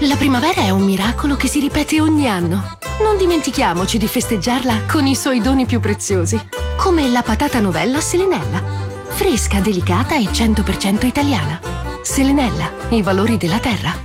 La primavera è un miracolo che si ripete ogni anno. Non dimentichiamoci di festeggiarla con i suoi doni più preziosi, come la patata novella Selenella. Fresca, delicata e 100% italiana. Selenella, i valori della terra.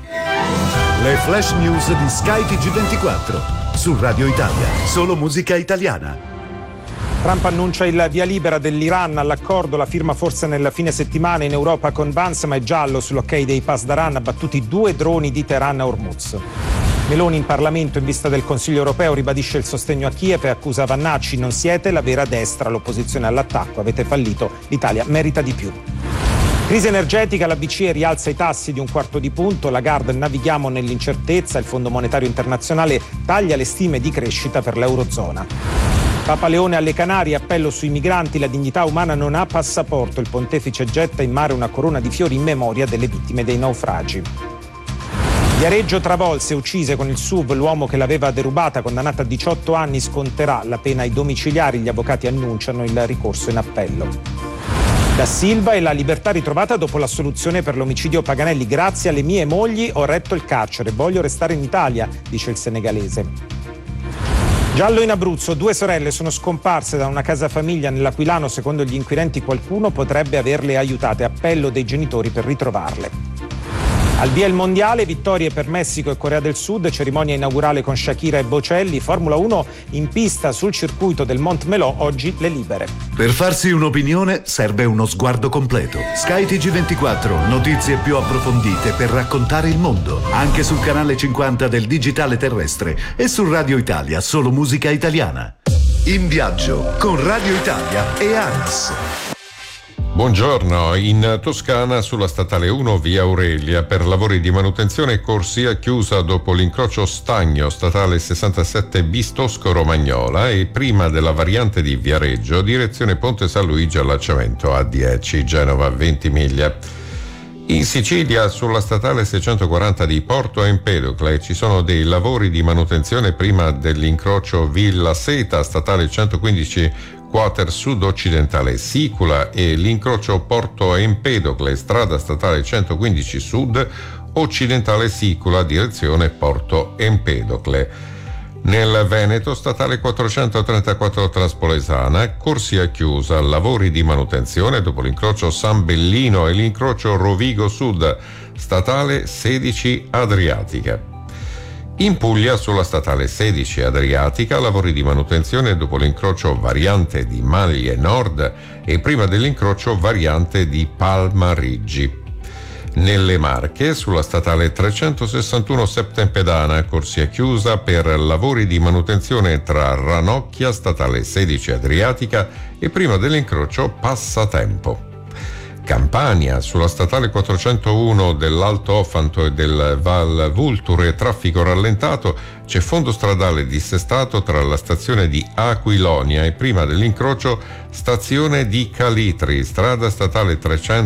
Le flash news di Sky TG24. Su Radio Italia, solo musica italiana. Trump annuncia il via libera dell'Iran all'accordo, la firma forse nel fine settimana in Europa con Vance, ma è giallo sull'ok dei Pasdaran, abbattuti 2 droni di Teheran a Hormuz. Meloni in Parlamento in vista del Consiglio europeo ribadisce il sostegno a Kiev e accusa Vannacci: non siete la vera destra, l'opposizione all'attacco, avete fallito, l'Italia merita di più. Crisi energetica, la BCE rialza i tassi di 1/4 punto, Lagarde: navighiamo nell'incertezza, il Fondo Monetario Internazionale taglia le stime di crescita per l'Eurozona. Papa Leone alle Canarie, appello sui migranti, la dignità umana non ha passaporto, il pontefice getta in mare una corona di fiori in memoria delle vittime dei naufragi. Viareggio travolse e uccise con il SUV l'uomo che l'aveva derubata, condannata a 18 anni, sconterà la pena ai domiciliari, gli avvocati annunciano il ricorso in appello. Da Silva e la libertà ritrovata dopo l'assoluzione per l'omicidio Paganelli: grazie alle mie mogli ho retto il carcere, voglio restare in Italia, dice il senegalese. Giallo in Abruzzo, 2 sorelle sono scomparse da una casa famiglia nell'Aquilano, secondo gli inquirenti qualcuno potrebbe averle aiutate, appello dei genitori per ritrovarle. Al via il mondiale, vittorie per Messico e Corea del Sud, cerimonia inaugurale con Shakira e Bocelli, Formula 1 in pista sul circuito del Mont Melò, oggi le libere. Per farsi un'opinione serve uno sguardo completo. Sky TG24, notizie più approfondite per raccontare il mondo, anche sul canale 50 del digitale terrestre e su Radio Italia, solo musica italiana. In viaggio con Radio Italia e ANAS. Buongiorno, in Toscana sulla statale 1 via Aurelia per lavori di manutenzione corsia chiusa dopo l'incrocio Stagno, statale 67 Bistosco Romagnola e prima della variante di Viareggio, direzione Ponte San Luigi allacciamento A10 Genova Ventimiglia. In Sicilia sulla statale 640 di Porto Empedocle ci sono dei lavori di manutenzione prima dell'incrocio Villa Seta, statale 115 Quater sud-occidentale Sicula e l'incrocio Porto Empedocle, strada statale 115 sud occidentale Sicula, direzione Porto Empedocle. Nel Veneto, statale 434 Traspolesana, corsia chiusa, lavori di manutenzione dopo l'incrocio San Bellino e l'incrocio Rovigo Sud, statale 16 Adriatica. In Puglia, sulla statale 16 Adriatica, lavori di manutenzione dopo l'incrocio variante di Maglie Nord e prima dell'incrocio variante di Palma Riggi. Nelle Marche, sulla statale 361 Septempedana, corsia chiusa per lavori di manutenzione tra Ranocchia, statale 16 Adriatica e prima dell'incrocio Passatempo. Campania, sulla statale 401 dell'Alto Ofanto e del Val Vulture, traffico rallentato, c'è fondo stradale dissestato tra la stazione di Aquilonia e prima dell'incrocio stazione di Calitri, strada statale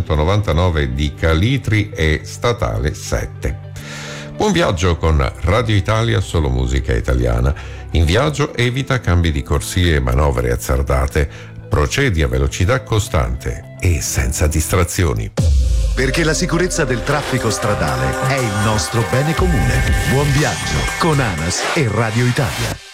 399 di Calitri e statale 7. Buon viaggio con Radio Italia, solo musica italiana. In viaggio evita cambi di corsie e manovre azzardate. Procedi a velocità costante e senza distrazioni. Perché la sicurezza del traffico stradale è il nostro bene comune. Buon viaggio con ANAS e Radio Italia.